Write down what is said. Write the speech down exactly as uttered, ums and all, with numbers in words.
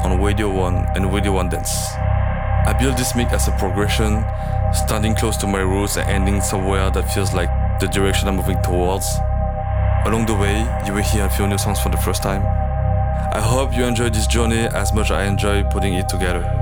on Radio one and Radio one Dance. I built this mix as a progression, starting close to my roots and ending somewhere that feels like the direction I'm moving towards. Along the way, you will hear a few new songs for the first time. I hope you enjoy this journey as much as I enjoy putting it together.